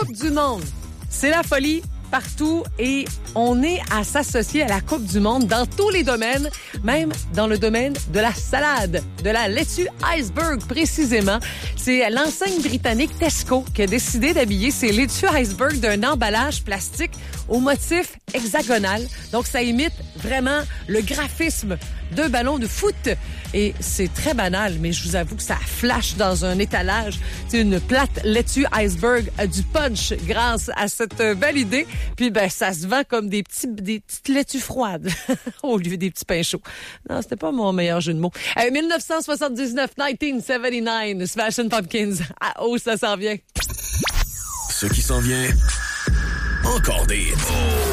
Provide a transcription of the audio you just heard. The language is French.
Coupe du monde. C'est la folie partout et on est à s'associer à la Coupe du monde dans tous les domaines, même dans le domaine de la salade, de la laitue iceberg précisément. C'est l'enseigne britannique Tesco qui a décidé d'habiller ses laitues iceberg d'un emballage plastique au motif hexagonal. Donc, ça imite vraiment le graphisme d'un ballon de foot. Et c'est très banal, mais je vous avoue que ça flash dans un étalage. C'est une plate laitue iceberg a du punch grâce à cette belle idée. Puis, ben, ça se vend comme des petites laitues froides au lieu des petits pains chauds. Non, c'était pas mon meilleur jeu de mots. 1979, 1979, Smashing Pumpkins. Ah, oh, ça s'en vient. Ce qui s'en vient, encore des...